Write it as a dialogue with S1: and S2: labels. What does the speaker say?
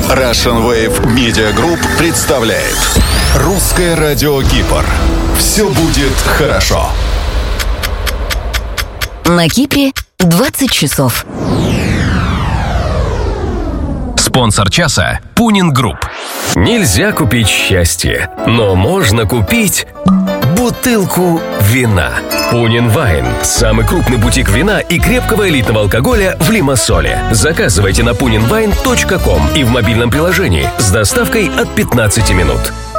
S1: Russian Wave Media Group представляет Русское радио Кипр. Все будет хорошо.
S2: На Кипре 20 часов.
S3: Спонсор часа – Пунин Групп.
S4: Нельзя купить счастье, но можно купить бутылку вина. Пунин Вайн – самый крупный бутик вина и крепкого элитного алкоголя в Лимассоле. Заказывайте на puninwine.com и в мобильном приложении с доставкой от 15 минут.